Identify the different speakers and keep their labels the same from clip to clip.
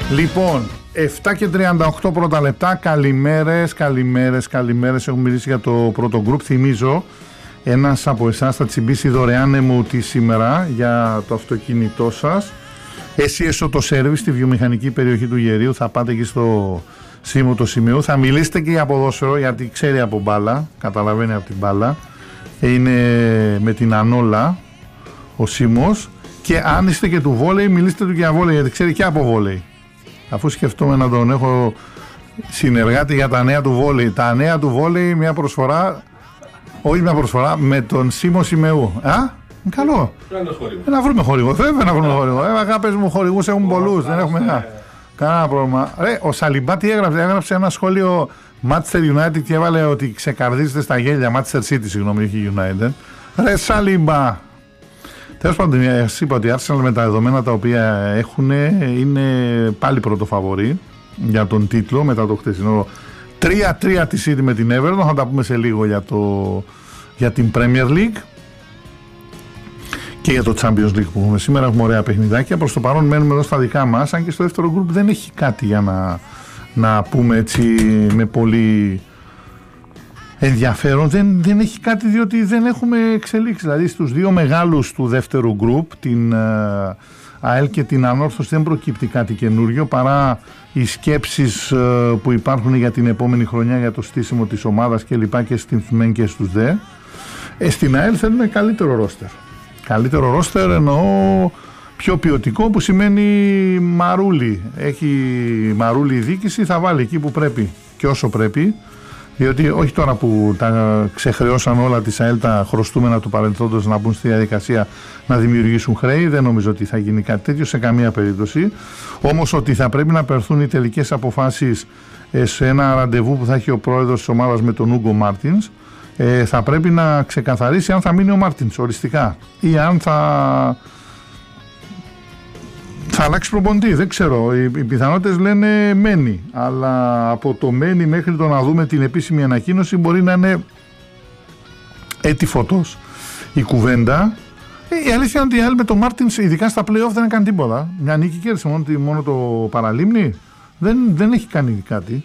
Speaker 1: Λοιπόν, 7 και 38 πρώτα λεπτά. Καλημέρες. Έχουμε μιλήσει για το πρώτο γκρουπ. Θυμίζω, ένας από εσάς θα τσιμπήσει δωρεάν αιμούτη σήμερα για το αυτοκίνητό σας. Εσύ έσω σέρβις στη βιομηχανική περιοχή του Γερίου. Θα πάτε εκεί στο Σίμω το Σημείου. Θα μιλήσετε και για ποδόσφαιρο, γιατί ξέρει από μπάλα. Καταλαβαίνει από την μπάλα. Είναι με την Ανόλα ο Σίμος. Και αν είστε και του βόλεϊ, μιλήστε του για βόλεϊ, γιατί ξέρει και από βόλεϊ. Αφού σκεφτόμαι να τον έχω συνεργάτη για τα νέα του βόλεϊ. Τα νέα του βόλεϊ, μια προσφορά, όχι μια προσφορά, με τον Σίμω Σημεού. Καλό. Να βρούμε χορηγό. Βέβαια να βρούμε χορηγό. Αγάπες μου, χορηγούς έχουν πολλούς. Δεν έχουμε κανένα πρόβλημα. Ο Σαλιμπά τι έγραψε? Έγραψε ένα σχόλιο Manchester United και έβαλε ότι ξεκαρδίζεται στα γέλια. Manchester City, συγγνώμη, όχι United. Ρε Σαλιμπά. Τέλος πάντων, σας είπα ότι η Arsenal με τα δεδομένα τα οποία έχουν είναι πάλι πρωτοφαβορή για τον τίτλο μετά το χτεσινό 3-3 τη City με την Everton. Θα τα πούμε σε λίγο για την Premier League και για το Champions League που έχουμε σήμερα. Έχουμε ωραία παιχνιδάκια. Προς το παρόν μένουμε εδώ στα δικά μας, αν και στο δεύτερο γκρουπ δεν έχει κάτι για να πούμε έτσι με πολύ ενδιαφέρον. Δεν έχει κάτι, διότι δεν έχουμε εξελίξει. Δηλαδή στους δύο μεγάλους του δεύτερου γκρουπ, την ΑΕΛ και την Ανόρθωση, δεν προκύπτει κάτι καινούριο παρά οι σκέψεις που υπάρχουν για την επόμενη χρονιά, για το στήσιμο της ομάδας και λοιπά, και στην ΜΕΝ και στους ΔΕ. Στην ΑΕΛ θέλουμε καλύτερο ρόστερ. Καλύτερο ρόστερ εννοώ πιο ποιοτικό, που σημαίνει μαρούλι. Έχει μαρούλι η διοίκηση, θα βάλει εκεί που πρέπει και όσο πρέπει. Διότι όχι τώρα που τα ξεχρεώσαν όλα τις ΑΕΛ τα χρωστούμενα του παρελθόντος να μπουν στη διαδικασία να δημιουργήσουν χρέη, δεν νομίζω ότι θα γίνει κάτι τέτοιο σε καμία περίπτωση. Όμως ότι θα πρέπει να περθούν οι τελικές αποφάσεις σε ένα ραντεβού που θα έχει ο πρόεδρος της ομάδας με τον Ούγκο Μάρτινς, θα πρέπει να ξεκαθαρίσει αν θα μείνει ο Μάρτινς οριστικά ή αν θα αλλάξει προπονητή. Δεν ξέρω. Οι πιθανότητες λένε μένει. Αλλά από το μένει μέχρι το να δούμε την επίσημη ανακοίνωση μπορεί να είναι έτη φωτός η κουβέντα. Η αλήθεια είναι ότι η ΑΕΛ με τον Μάρτινς, ειδικά στα play-off, δεν έκανε τίποτα. Μια νίκη κέρδισε μόνο το παραλίμνη. Δεν έχει κάνει κάτι.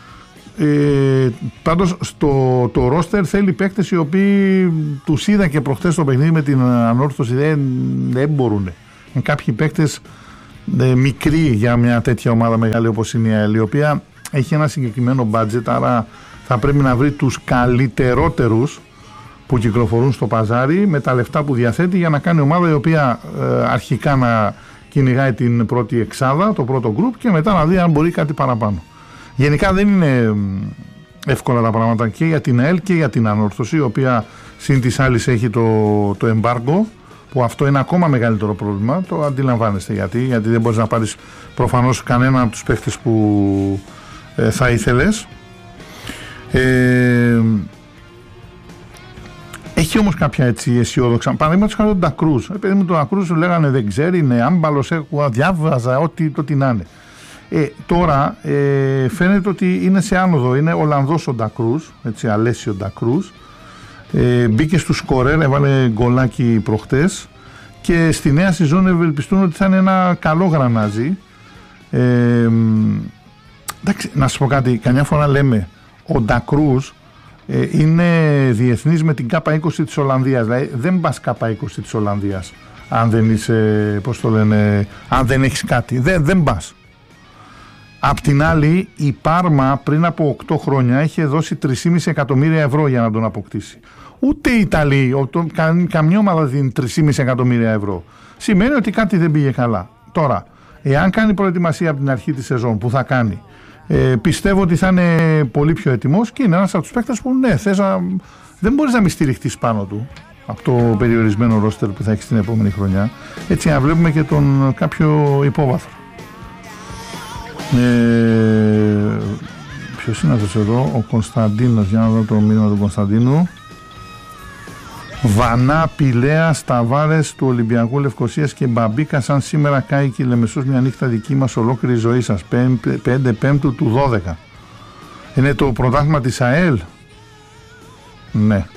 Speaker 1: Πάντως το ρόστερ θέλει παίκτες οι οποίοι τους είδα και προχτές στο παιχνίδι με την Ανόρθωση, δεν μπορούν. Κάποιοι παίκτες μικρή για μια τέτοια ομάδα μεγάλη όπως είναι η ΑΕΛ, η οποία έχει ένα συγκεκριμένο budget, άρα θα πρέπει να βρει τους καλύτερότερους που κυκλοφορούν στο παζάρι με τα λεφτά που διαθέτει, για να κάνει ομάδα η οποία αρχικά να κυνηγάει την πρώτη εξάδα, το πρώτο γκρουπ, και μετά να δει αν μπορεί κάτι παραπάνω. Γενικά δεν είναι εύκολα τα πράγματα και για την ΑΕΛ και για την Ανόρθωση, η οποία συν της άλλης έχει το εμπάργκο, που αυτό είναι ακόμα μεγαλύτερο πρόβλημα. Το αντιλαμβάνεστε γιατί δεν μπορείς να πάρεις προφανώς κανέναν από τους παίχτες που θα ήθελες. Έχει όμως κάποια έτσι αισιόδοξα. Παραδείγματος χάρη τον Ντακρούζ. Επειδή με τον Ντακρούζ λέγανε δεν ξέρει, είναι άμπαλος, διάβαζα ό,τι να είναι. Τώρα φαίνεται ότι είναι σε άνοδο. Είναι Ολλανδός ο Ντακρούζ, έτσι, Αλέσιο Ντακρούζ. Μπήκε στους σκορέρ, έβαλε γκολάκι προχτές και στη νέα σεζόν ευελπιστούν ότι θα είναι ένα καλό γρανάζι. Εντάξει, να σας πω κάτι, καμιά φορά λέμε ο Ντακρούζ είναι διεθνής με την K20 της Ολλανδίας, δηλαδή δεν πας K20 της Ολλανδίας αν δεν είσαι, πώς το λένε, αν δεν έχεις κάτι, δεν πας. Απ' την άλλη, η Πάρμα πριν από 8 χρόνια είχε δώσει 3,5 εκατομμύρια ευρώ για να τον αποκτήσει. Ούτε οι Ιταλοί, καμιά ομάδα δίνει 3,5 εκατομμύρια ευρώ. Σημαίνει ότι κάτι δεν πήγε καλά. Τώρα, εάν κάνει προετοιμασία από την αρχή της σεζόν, που θα κάνει, πιστεύω ότι θα είναι πολύ πιο έτοιμος και είναι ένας από τους παίκτες που ναι, δεν μπορείς να μη στηριχτείς πάνω του από το περιορισμένο ρόστερ που θα έχει την επόμενη χρονιά. Έτσι να βλέπουμε και τον κάποιο υπόβαθρο. Ποιος είναι αυτός εδώ? Ο Κωνσταντίνος. Για να δω το μήνυμα του Κωνσταντίνου. Βανά, Πηλαία, Σταβάρες του Ολυμπιακού Λευκωσίας και Μπαμπίκα, σαν σήμερα κάηκε η Λεμεσός, μια νύχτα δική μας, ολόκληρη ζωή σας. 5 Πέμπτου του 12. Είναι το πρωτάθλημα της ΑΕΛ. Ναι,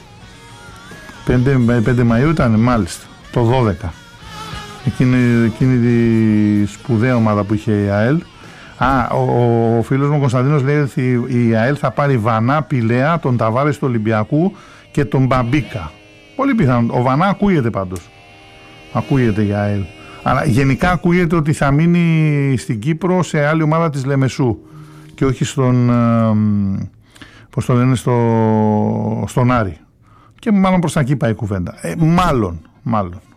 Speaker 1: 5 Μαΐου ήταν, μάλιστα, το 12. Εκείνη τη σπουδαία ομάδα που είχε η ΑΕΛ. Ο φίλος μου Κωνσταντίνος λέει ότι η ΑΕΛ θα πάρει Βανά, Πηλαία, τον Ταβάρες του Ολυμπιακού και τον Μπαμπίκα. Πολύ πιθανό. Ο Βανά ακούγεται πάντως. Ακούγεται για ΑΕΛ. Αλλά γενικά ακούγεται ότι θα μείνει στην Κύπρο σε άλλη ομάδα της Λεμεσού και όχι πώς το λένε, στον Άρη. Και μάλλον προς τα εκεί πάει η κουβέντα. Μάλλον.